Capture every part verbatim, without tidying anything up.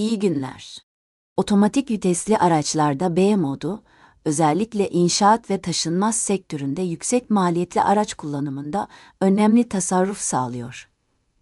İyi günler. Otomatik vitesli araçlarda B modu, özellikle inşaat ve taşınmaz sektöründe yüksek maliyetli araç kullanımında önemli tasarruf sağlıyor.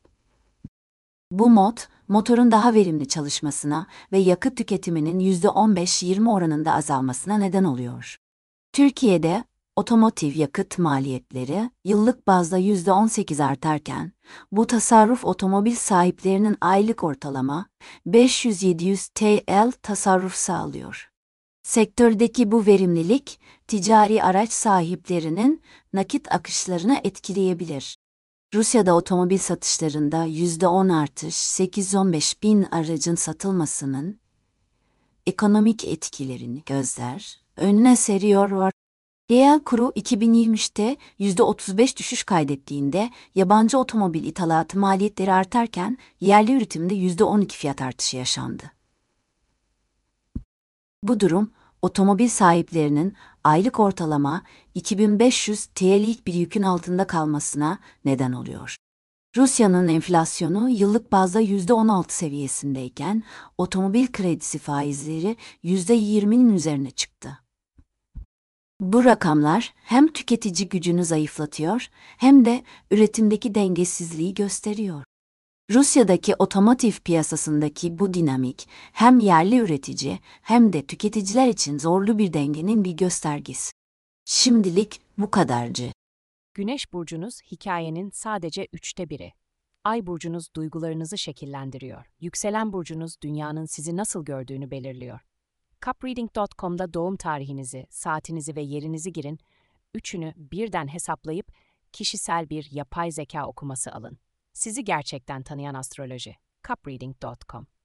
Bu mod, motorun daha verimli çalışmasına ve yakıt tüketiminin yüzde on beş yirmi oranında azalmasına neden oluyor. Türkiye'de otomotiv yakıt maliyetleri yıllık bazda yüzde on sekiz artarken, bu tasarruf otomobil sahiplerinin aylık ortalama beş yüz yedi yüz T L tasarruf sağlıyor. Sektördeki bu verimlilik, ticari araç sahiplerinin nakit akışlarını etkileyebilir. Rusya'da otomobil satışlarında yüzde on artış, sekiz yüz on beş bin aracın satılmasının ekonomik etkilerini gözler önüne seriyor. Genel Kurul iki bin yirmi üçte yüzde otuz beş düşüş kaydettiğinde yabancı otomobil ithalatı maliyetleri artarken yerli üretimde yüzde on iki fiyat artışı yaşandı. Bu durum, otomobil sahiplerinin aylık ortalama iki bin beş yüz T L'lik bir yükün altında kalmasına neden oluyor. Rusya'nın enflasyonu yıllık bazda yüzde on altı seviyesindeyken otomobil kredisi faizleri yüzde yirminin üzerine çıktı. Bu rakamlar hem tüketici gücünü zayıflatıyor hem de üretimdeki dengesizliği gösteriyor. Rusya'daki otomotiv piyasasındaki bu dinamik hem yerli üretici hem de tüketiciler için zorlu bir dengenin bir göstergesi. Şimdilik bu kadarcı. Güneş burcunuz hikayenin sadece üçte biri. Ay burcunuz duygularınızı şekillendiriyor. Yükselen burcunuz dünyanın sizi nasıl gördüğünü belirliyor. Cupreading nokta com'da doğum tarihinizi, saatinizi ve yerinizi girin, üçünü birden hesaplayıp kişisel bir yapay zeka okuması alın. Sizi gerçekten tanıyan astroloji. Cupreading nokta com